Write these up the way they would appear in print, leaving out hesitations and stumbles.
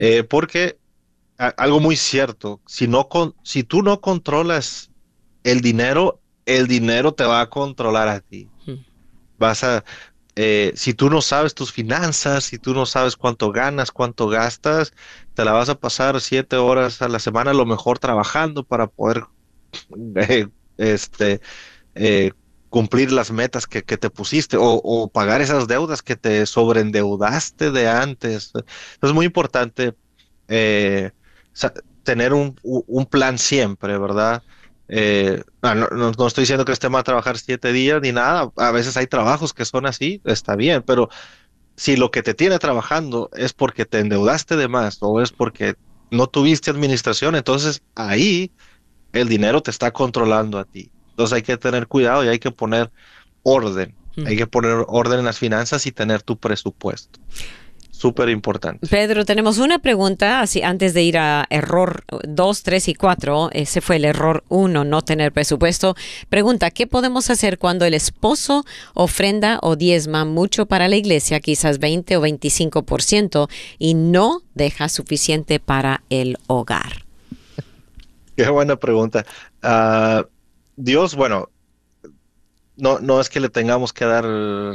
Porque algo muy cierto, si tú no controlas el dinero te va a controlar a ti. Mm. Vas a, si tú no sabes tus finanzas, si tú no sabes cuánto ganas, cuánto gastas, te la vas a pasar 7 horas a la semana a lo mejor trabajando para poder eh, este, eh, cumplir las metas que te pusiste o pagar esas deudas que te sobreendeudaste de antes. Es muy importante eh, sa- tener un plan siempre, ¿verdad? No estoy diciendo que esté mal trabajar 7 días ni nada. A veces hay trabajos que son así, está bien, pero si lo que te tiene trabajando es porque te endeudaste de más o es porque no tuviste administración, entonces ahí el dinero te está controlando a ti. Entonces hay que tener cuidado y hay que poner orden. Hay Mm. que poner orden en las finanzas y tener tu presupuesto. Súper importante. Pedro, tenemos una pregunta así antes de ir a error 2, 3 y 4. Ese fue el error uno, no tener presupuesto. Pregunta, ¿qué podemos hacer cuando el esposo ofrenda o diezma mucho para la iglesia, quizás 20 o 25%, y no deja suficiente para el hogar? Qué buena pregunta. Ah, Dios, bueno, no es que le tengamos que dar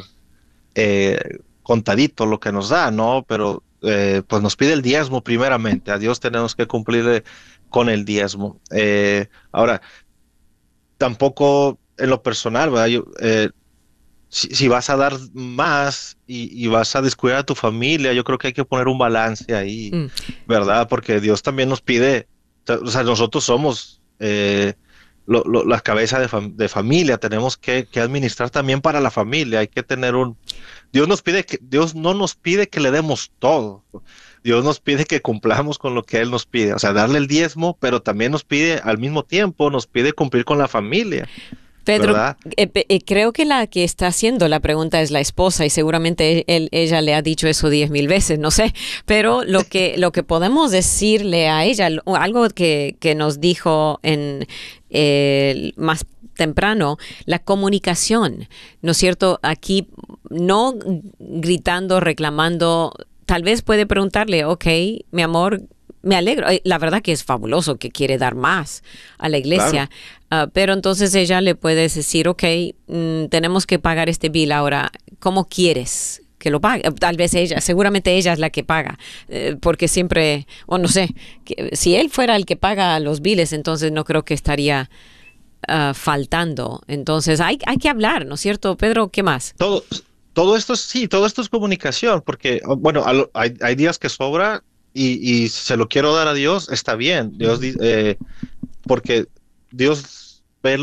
contadito lo que nos da, ¿no? Pero pues nos pide el diezmo primeramente. A Dios tenemos que cumplirle con el diezmo. Ahora, tampoco en lo personal, ¿verdad? Si vas a dar más y vas a descuidar a tu familia, yo creo que hay que poner un balance ahí, Mm. ¿verdad? Porque Dios también nos pide, o sea, nosotros somos la cabeza de familia, tenemos que administrar también para la familia, hay que tener Dios no nos pide que le demos todo, Dios nos pide que cumplamos con lo que Él nos pide, o sea, darle el diezmo, pero también nos pide al mismo tiempo, nos pide cumplir con la familia, Pedro, ¿verdad? creo que la que está haciendo la pregunta es la esposa y seguramente ella le ha dicho eso 10,000 veces, no sé, pero lo que podemos decirle a ella, algo que nos dijo en más temprano, la comunicación, ¿no es cierto? Aquí no gritando, reclamando, tal vez puede preguntarle, ok, mi amor, me alegro. La verdad que es fabuloso que quiere dar más a la Claro. iglesia. Pero entonces ella le puede decir, ok, tenemos que pagar este bill ahora, ¿cómo quieres que lo pague? Tal vez ella, seguramente ella es la que paga, porque siempre, o no sé, si él fuera el que paga los billes, entonces no creo que estaría faltando. Entonces hay que hablar, ¿no es cierto, Pedro? ¿Qué más? Todo, todo esto sí, todo esto es comunicación, porque, bueno, hay días que sobra y se lo quiero dar a Dios, está bien, Ujú. porque Dios ve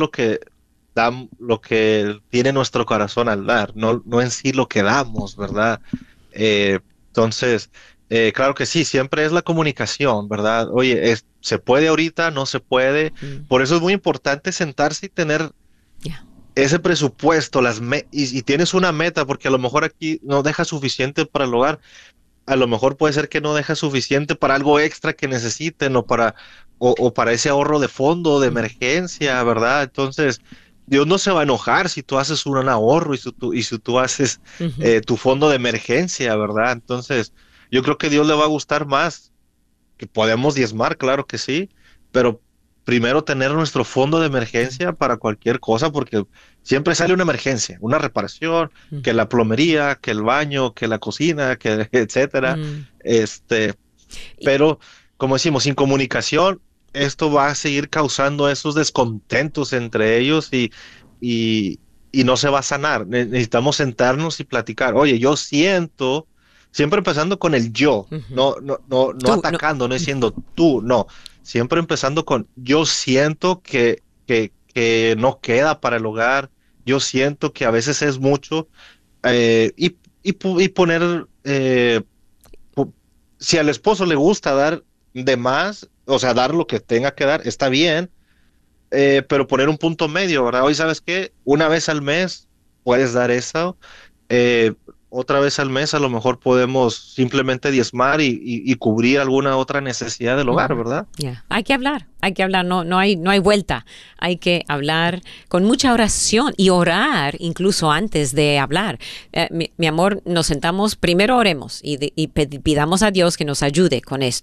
lo que tiene nuestro corazón al dar, no en sí lo que damos, ¿verdad? Eh, entonces, claro que sí, siempre es la comunicación, ¿verdad? Oye, ¿se puede ahorita? ¿No se puede? Mm. Por eso es muy importante sentarse y tener Ya. ese presupuesto, y tienes una meta, porque a lo mejor aquí no deja suficiente para el hogar, a lo mejor puede ser que no deja suficiente para algo extra que necesiten o para ese ahorro de fondo de Mm. emergencia, ¿verdad? Entonces, Dios no se va a enojar si tú haces un ahorro y si tú haces Ujú. tu fondo de emergencia, ¿verdad? Entonces, yo creo que Dios le va a gustar más que podemos diezmar, claro que sí, pero primero tener nuestro fondo de emergencia para cualquier cosa, porque siempre sale una emergencia, una reparación, Mm. que la plomería, que el baño, que la cocina, que etcétera. Mm. Este, Y- pero como decimos, sin comunicación, esto va a seguir causando esos descontentos entre ellos y, y no se va a sanar. Necesitamos sentarnos y platicar. Oye, yo siento, siempre empezando con el yo, Ujú. no Tú, no. atacando, no diciendo tú, no, siempre empezando con yo siento que no queda para el hogar, yo siento que a veces es mucho y poner pu- si al esposo le gusta dar de más, o sea, dar lo que tenga que dar, está bien, pero poner un punto medio, ¿verdad? Hoy, ¿sabes qué? Una vez al mes puedes dar eso, eh, otra vez al mes a lo mejor podemos simplemente diezmar y cubrir alguna otra necesidad del hogar, Ujú. ¿verdad? Ya. Hay que hablar, no hay vuelta. Hay que hablar con mucha oración y orar incluso antes de hablar. Mi amor, nos sentamos, primero oremos y pidamos a Dios que nos ayude con esto.